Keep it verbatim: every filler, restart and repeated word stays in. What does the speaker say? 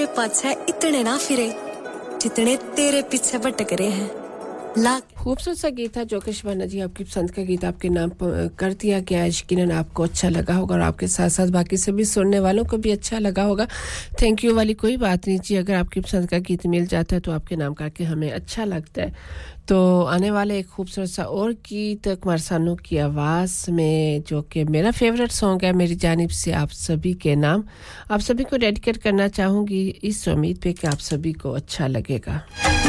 मेरे पाछे इतने ना फिरे जितने तेरे पीछे भटक रहे हैं खूबसूरत सा गीत था जो कि शबाना जी आपकी पसंद का गीत आपके नाम कर दिया गया है यकीनन आपको अच्छा लगा होगा और आपके साथ-साथ बाकी सभी सुनने वालों को भी अच्छा लगा होगा थैंक यू वाली कोई बात नहीं जी अगर आपकी पसंद का गीत मिल जाता है तो आपके नाम करके हमें अच्छा लगता है तो आने वाले एक खूबसूरत सा और गीत कुमार सानू की आवाज में जो कि मेरा फेवरेट सॉन्ग है मेरी जानिब से आप सभी के नाम आप सभी को डेडिकेट करना चाहूंगी इस उम्मीद पे कि आप सभी को अच्छा लगेगा